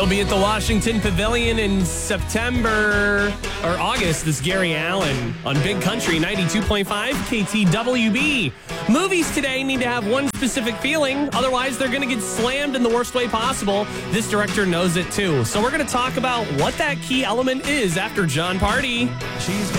He'll be at the Washington Pavilion in September or August. This is Gary Allen on Big Country 92.5 KTWB. Movies today need to have one specific feeling. Otherwise, they're going to get slammed in the worst way possible. This director knows it too. So we're going to talk about what that key element is after John Party.